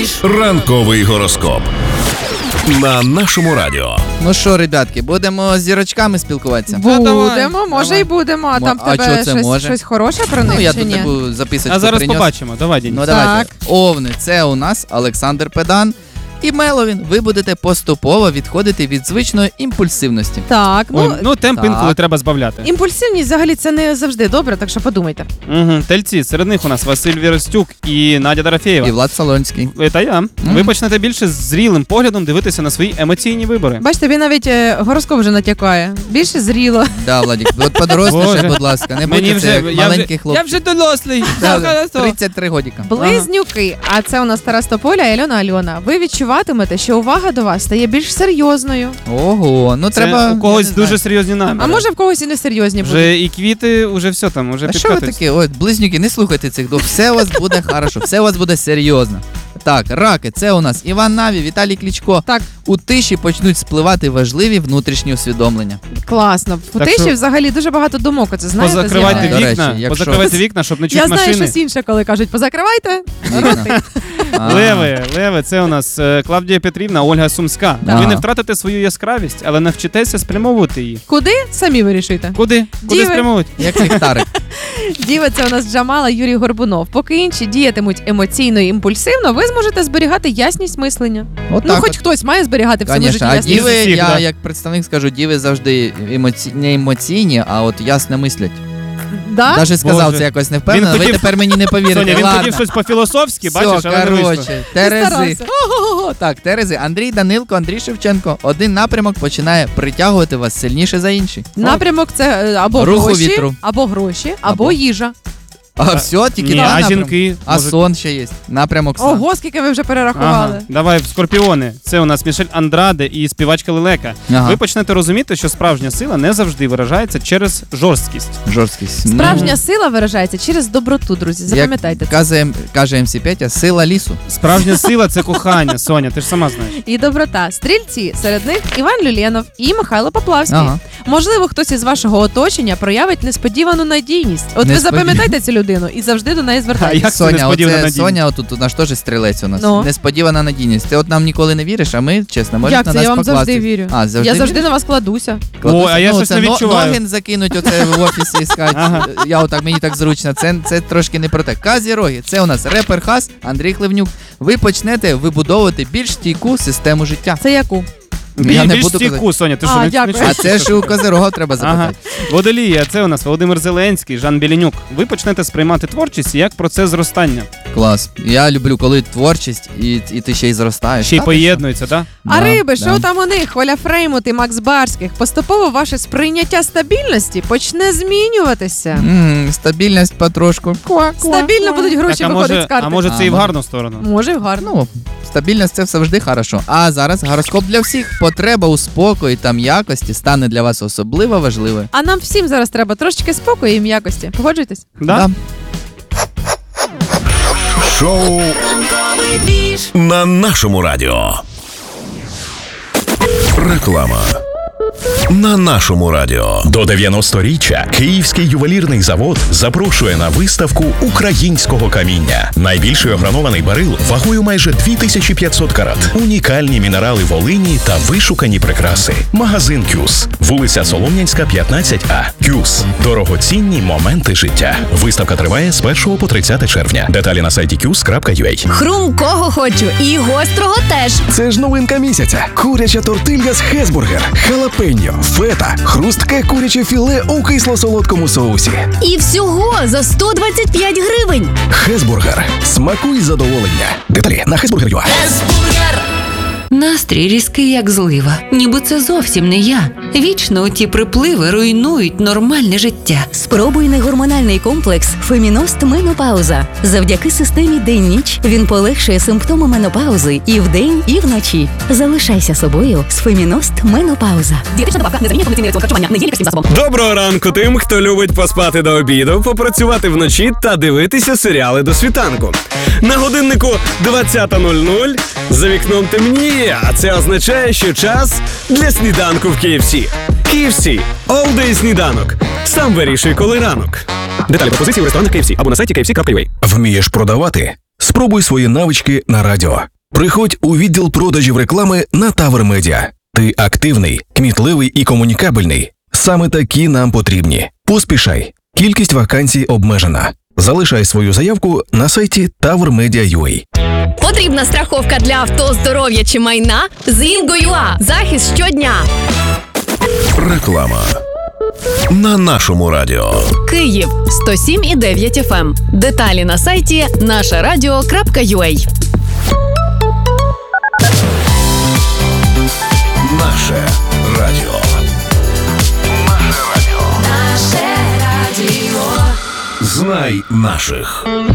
Ранковий гороскоп на нашому радіо. Ну що, ребятки, будемо з зірочками спілкуватися? Будемо, може і будемо. А там в А тебе чого це може? щось хороше про них Я чи тут ні? таку записочку А зараз принес. побачимо. Давай, Дінь. Ну давайте. Овни, це у нас Олександр Педан і Меловін. Ви будете поступово відходити від звичної імпульсивності. Так, Ну, темп так. інколи треба збавляти. імпульсивність взагалі це не завжди добре, так що подумайте. Тельці, серед них у нас Василь Віростюк і Надя І Дорофєєва. Влад Солонський. Та я. Ви почнете більше з зрілим поглядом дивитися на свої емоційні вибори. Бач, тобі навіть гороскоп вже натякає. Більше зріло. Да, Владик, от подоросліше, Боже. будь ласка, не Мені будьте як маленький я хлопчик. вже дорослий. Да, 33 годика. Близнюки, а це у нас Тарас Тополя і Альона. Ви відчуватимете, що увага до вас стає більш серйозною. Ого, ну Це треба... у когось я не дуже знаю. серйозні наміри. А може в когось і не серйозні будуть. Вже і квіти, уже все там, уже А що ви підкатується. такі? Ой, близнюки, не слухайте цих двох. Все у вас буде хорошо, все у вас буде серйозно. Так, раки, це у нас Іван Наві, Віталій Кличко. Так. У тиші почнуть спливати важливі внутрішні усвідомлення. Класно. В Так тиші що- взагалі дуже багато думок. Оце знаєте, Позакривайте До з'являється. речі, вікна, якщо- позакривайте вікна, щоб не чути Я знаю машини. щось інше, коли кажуть, позакривайте. Леви, це у нас Клавдія Петрівна, Ольга Сумська. Ага. Ви не втратите свою яскравість, але навчитеся спрямовувати її. Куди? Самі вирішуйте. Куди? Куди Діви. спрямовувати? Як ліхтарик. Діви, це у нас Джамала, Юрій Горбунов. Поки інші діятимуть емоційно і імпульсивно, ви зможете зберігати ясність мислення. От Ну, так хоч от. хтось має зберігати в своєму житті Конечно, а ясність. діви, всіх, я да. як представник скажу, діви завжди не емоційні, а от ясно мислять. Да? Даже сказав Боже. це якось невпевнено, Він ви хотів- тепер мені не повірите. Соня, він Ладно. хотів щось по-філософськи, Все, бачиш, але не вийшло. короче, Терези. старався. Ого-го-го. Так, Терези, Андрій Данилко, Андрій Шевченко. Один напрямок починає притягувати вас сильніше за інший. Напрямок це або Руху гроші, вітру. або гроші, Або- або їжа. А все, тільки Ні, два а напрямки. жінки? А Може- сон ще є. Напрямок сон. Ого, скільки ви вже перерахували. Ага. Давай, скорпіони. Це у нас Мішель Андраде і співачка Лелека. Ага. Ви почнете розуміти, що справжня сила не завжди виражається через жорсткість. Жорсткість. Справжня сила виражається через доброту, друзі. Запам'ятайте це. Каже МС Петя, сила лісу. Справжня сила це кохання, Соня, ти ж сама знаєш. І доброта. Стрільці, серед них Іван Люленов і Михайло Поплавський. Ага. Можливо, хтось із вашого оточення проявить несподівану надійність. От ви запам'ятайте цю людину і завжди до неї А звертайтеся. як це Соня, несподівана оце надійність? Соня, отут у нас теж стрілець у нас. Ну. Несподівана надійність. Ти от нам ніколи не віриш, а ми, чесно, можеш Як на це? нас Я вам покласти. завжди вірю. А, завжди Я завжди віриш? на вас кладуся. О, а я щось це не відчуваю. Ноги закинуть оце в офісі і сказати, Ага. я отак, мені так зручно. Це трошки не про те. Казіроги, це у нас репер Хас, Андрій Хливнюк. Ви почнете вибудовувати більш стійку систему життя. Це яку? Я не Більш буду стійку, Соня, ти А, що, не дякую. чуєш? А це ж у Козирога треба Ага. запитати. Водолії, це у нас Володимир Зеленський, Жан Білінюк. Ви почнете сприймати творчість як процес зростання. Клас. Я люблю, коли творчість і ти ще й зростаєш. Ще й Та ти поєднується, так? що? А Да, риби, да. що там у них? Оля Фреймут і Макс Барських. Поступово ваше сприйняття стабільності почне змінюватися. Стабільність потрошку. Стабільно будуть гроші Так, виходити з карти. а може це і в Ага. гарну сторону? Може, і гарно. Ну, стабільність це завжди хорошо. А зараз гороскоп для всіх. Потреба у спокої та м'якості стане для вас особливо важливою. А нам всім зараз треба трошечки спокою і м'якості. Погоджуйтесь? Да? Шоу на нашому радіо. Реклама. На нашому радіо. До 90-річчя Київський ювелірний завод запрошує на виставку українського каміння. Найбільший огранований барил вагою майже 2500 карат. Унікальні мінерали Волині та вишукані прикраси. Магазин «Кюс». Вулиця Солом'янська, 15А. «Кюс». Дорогоцінні моменти життя. Виставка триває з 1 по 30 червня. Деталі на сайті kюс.ua. Хрумкого хочу і гострого теж. Це ж новинка місяця. Куряча тортилья з Хесбургер, халапеньо, фета, хрустке куряче філе у кисло-солодкому соусі. І всього за 125 гривень. Хесбургер. Смакуй задоволення. Деталі на Хесбургер.ua. Настрій різкий, як злива. Ніби це зовсім не я. Вічно оті припливи руйнують нормальне життя. Спробуй негормональний комплекс «Феміност Менопауза». Завдяки системі день-ніч він полегшує симптоми менопаузи і вдень, і вночі. Залишайся собою з «Феміност Менопауза». Дієтична добавка не заміняє повноцінний раціон харчування, не є лікарським засобом. Доброго ранку тим, хто любить поспати до обіду, попрацювати вночі та дивитися серіали до світанку. На годиннику 20:00, за вікном темніє, а це означає, що час для сніданку в KFC. KFC – All Day сніданок. Сам вирішуй, коли ранок. Деталі пропозиції у ресторанах KFC або на сайті kfc.ua. Вмієш продавати? Спробуй свої навички на радіо. Приходь у відділ продажів реклами на Тавр Медіа. Ти активний, кмітливий і комунікабельний. Саме такі нам потрібні. Поспішай. Кількість вакансій обмежена. Залишай свою заявку на сайті tavrmedia.ua. Потрібна страховка для авто, здоров'я чи майна? З Інго.ua. Захист щодня. Реклама. На нашому радіо. Київ 107,9 FM. Деталі на сайті нашарадіо.ua. Наше радіо. Наше радіо. Знай наших.